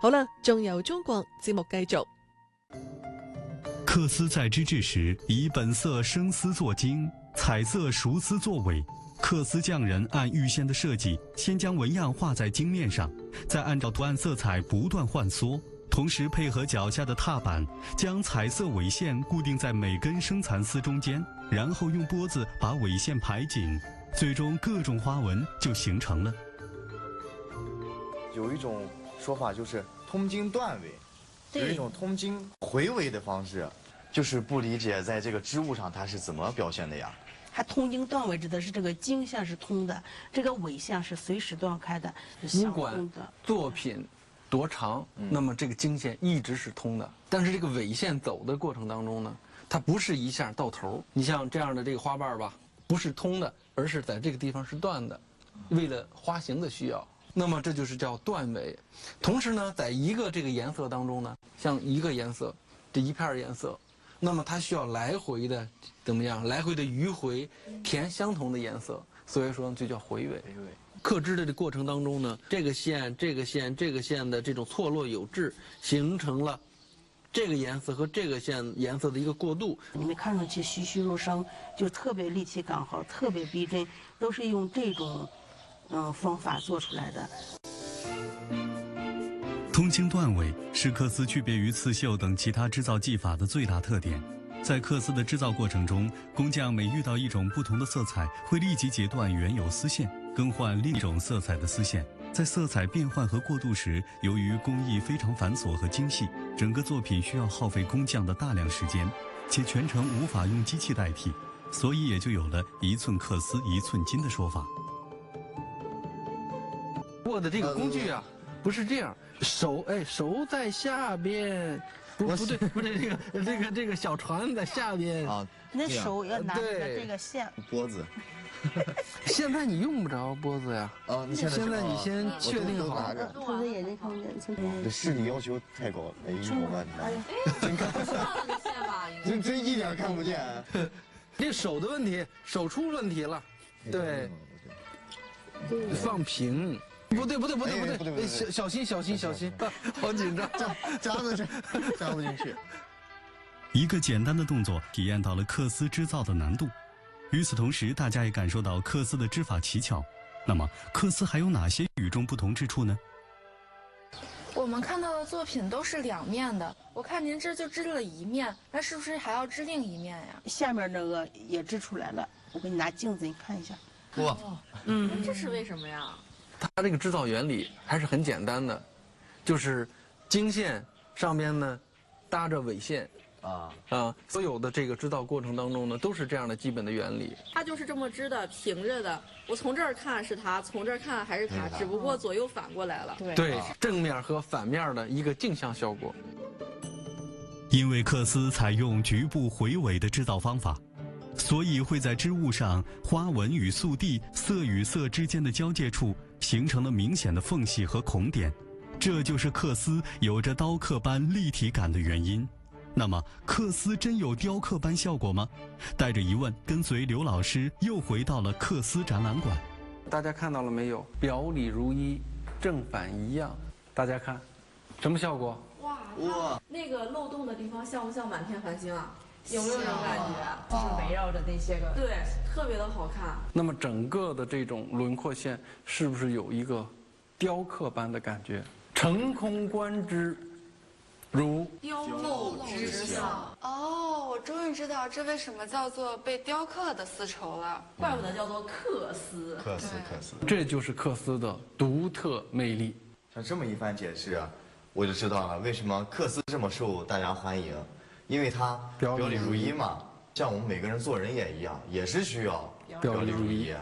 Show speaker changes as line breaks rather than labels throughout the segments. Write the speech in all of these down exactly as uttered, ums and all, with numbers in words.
好啦，仲由中國節目繼續。
缂絲在織製時，以本色生絲作經，彩色熟絲作尾。缂絲匠人按預先的設計，先將紋樣畫在經面上，再按照圖案色彩不斷換縮，同時配合腳下的踏板，將彩色尾線固定在每根生蠶絲中間，然後用缽子把尾線排緊，最終各種花紋就形成了。
有一種說法就是通經斷尾，有一種通經回尾的方式，就是不理解在這個織物上它是怎麼表現的呀？
它通經斷尾指的是這個經線是通的，這個尾線是隨時斷開的，是相通的。
作品多長，嗯、那麼這個經線一直是通的，但是這個尾線走的過程當中呢，它不是一下到頭。你像這樣的這個花瓣吧，不是通的，而是在這個地方是斷的，為了花型的需要。那麼這就是叫斷尾。同時呢，在一個這個顏色當中呢，像一個顏色，這一片顏色，那麼它需要來回的怎麼樣？來回的迂回填相同的顏色，所以說就叫回尾。刻織的這過程當中呢，這個線、這個線、這個線的這種錯落有致，形成了這個顏色和這個線顏色的一個過渡。
你們看上去栩栩如生，就特別力氣剛好，特別逼真，都是用這種。嗯，方法做出來的。
通經斷尾是缂絲區別於刺繡等其他製造技法的最大特點。在缂絲的製造過程中，工匠每遇到一種不同的色彩，會立即截斷原有絲線，更換另一種色彩的絲線。在色彩變換和過渡時，由於工藝非常繁瑣和精細，整個作品需要耗費工匠的大量時間，且全程無法用機器代替，所以也就有了一寸缂絲一寸金的說法。
做的這個工具啊，不是這樣，手哎手在下邊，不不對不對，這個這個這個小船在下邊
啊，
那手要拿着這個線
缽子。
現在你用不着缽子呀，
啊，你現在
現在你先確定好。
偷着眼睛看不見，
這視力要求太高了，沒用過
哎，真看不見，
真真一點看不見。
這手的問題，手出問題了，對，放平。不對不對不對不對，不對小小心小心小心，好緊張，
扎在這扎不進去。
一個簡單的動作體驗到了缂絲織造的難度，與此同時，大家也感受到缂絲的織法奇巧。那麼，缂絲還有哪些與眾不同之處呢？
我們看到的作品都是兩面的，我看您這就織了一面，那是不是還要織另一面呀？
下面那個也織出來了，我給你拿鏡子，你看一下。
哇，
嗯，這是為什麼呀？
它這個製造原理還是很簡單的，就是經線上邊呢搭着尾線啊啊，所有的這個製造過程當中呢都是這樣的基本的原理。
它就是這麼織的，平着的。我從這兒看是它，從這兒看還是它，只不過左右反過來了。
對
對，正面和反面的一個鏡像效果。
因為缂絲採用局部回尾的製造方法，所以會在織物上花紋與素地、色與色之間的交界處形成了明顯的縫隙和孔點，這就是缂絲有着刀刻般立體感的原因。那麼，缂絲真有雕刻般效果嗎？帶着疑問，跟隨劉老師又回到了缂絲展覽館。
大家看到了沒有？表裡如一，正反一樣。大家看，什麼效果？
哇哇！那個漏洞的地方像不像滿天繁星啊？有沒有這種感覺？
就是圍繞着那些個，
對，特別的好看。
那麼整個的這種輪廓線是不是有一個雕刻般的感覺？乘空觀之，如
雕鍪之象。
哦，我終於知道這為什麼叫做被雕刻的絲綢了，
怪不得叫做缂絲。
缂絲，缂絲，
這就是缂絲的獨特魅力。
像這麼一番解釋，我就知道了為什麼缂絲這麼受大家歡迎。因為它表裡如一嘛，像我們每個人做人也一樣，也是需要表裡如一。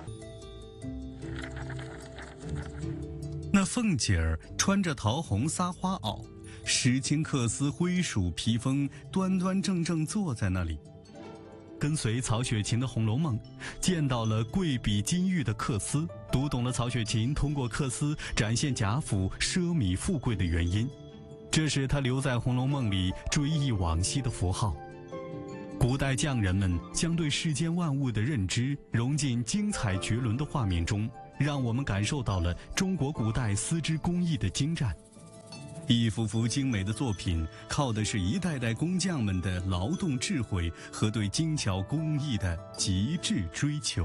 那鳳姐兒穿着桃紅撒花襖，石青缂絲灰鼠披風，端端正正坐在那裡。跟隨曹雪芹的《紅樓夢》，見到了貴比金玉的缂絲，讀懂了曹雪芹通過缂絲展現賈府奢靡富貴的原因。這是他留在《紅樓夢》裡追憶往昔的符號。古代匠人們將對世間萬物的認知融進精彩絕倫的畫面中，讓我們感受到了中國古代絲織工藝的精湛。 一幅幅精美的作品，靠的是一代代工匠们的劳动智慧和对精巧工艺的极致追求。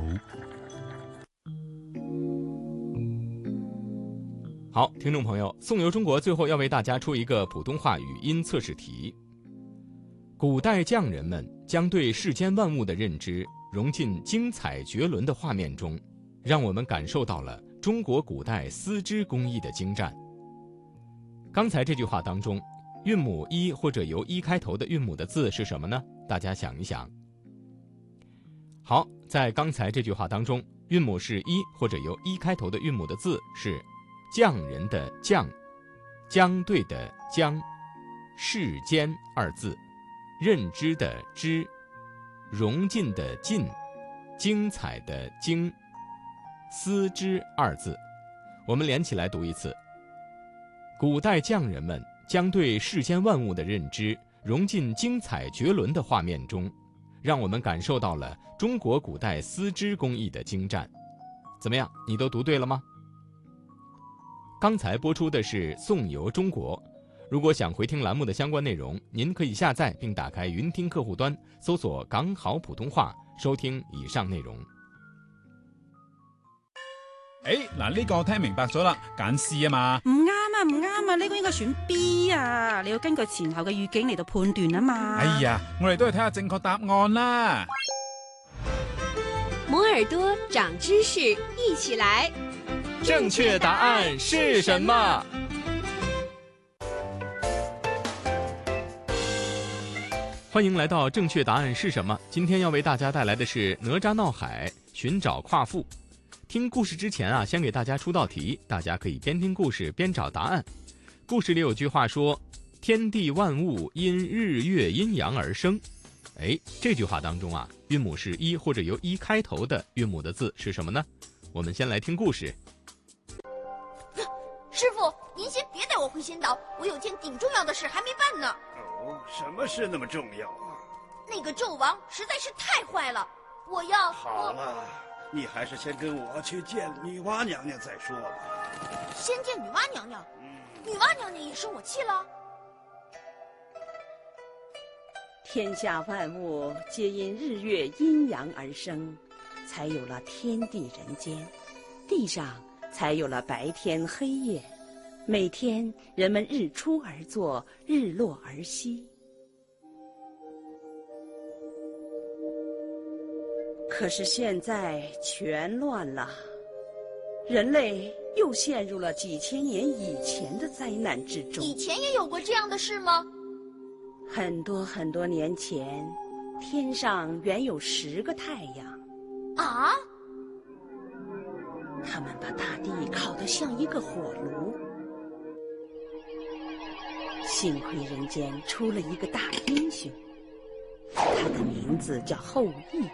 好，听众朋友，宋游中国最后要为大家出一个普通话语音测试题。古代匠人们将对世间万物的认知融进精彩绝伦的画面中，让我们感受到了中国古代丝织工艺的精湛。刚才这句话当中，韵母一或者由一开头的韵母的字是什么呢？大家想一想。好，在刚才这句话当中，韵母是一或者由一开头的韵母的字是匠人的匠，将对的将，世间二字，认知的知，融进的进，精彩的精，丝织二字。我们连起来读一次。古代匠人们将对世间万物的认知融进精彩绝伦的画面中，让我们感受到了中国古代丝织工艺的精湛。怎么样，你都读对了吗？刚才播出的是宋游中国。如果想回听栏目的相关内容，您可以下载并打开云听客户端，搜索港好普通話，收聽以上內容。
誒，嗱呢個我聽明白咗啦，揀 C 啊嘛。
唔啱啊，唔啱啊，呢個應該選 B 啊，你要根據前後嘅語境嚟到判斷啊嘛。
哎呀，我哋都係睇下正確答案啦。
摩耳朵長知識，一起來。
正確答案是什麼？歡迎來到正確答案是什麼？今天要為大家帶來的是哪吒鬧海，尋找夸父。聽故事之前啊，先給大家出道題，大家可以邊聽故事邊找答案。故事裡有句話說：天地萬物因日月陰陽而生。哎，這句話當中啊，韻母是一或者由一開頭的韻母的字是什麼呢？我們先來聽故事。
師傅，您先別帶我回仙島，我有件頂重要的事還沒辦呢。
哦，什麼事那麼重要啊？
那個紂王實在是太壞了，我要……
好了，你還是先跟我去見女媧娘娘再說吧。
先見女媧娘娘？嗯，女媧娘娘也生我氣了。
天下萬物皆因日月陰陽而生，才有了天地人間，地上才有了白天黑夜。每天人們日出而作，日落而息。可是現在全亂了，人類又陷入了幾千年以前的災難之中。
以前也有過這樣的事嗎？
很多很多年前，天上原有十個太陽。
啊？
他們把大地烤得像一個火爐。幸虧人間出了一個大英雄，他的名字叫后羿。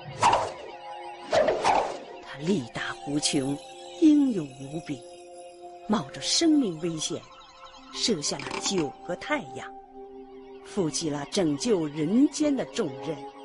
他力大無窮，英勇無比，冒着生命危險，射下了九個太陽，負起了拯救人間的重任。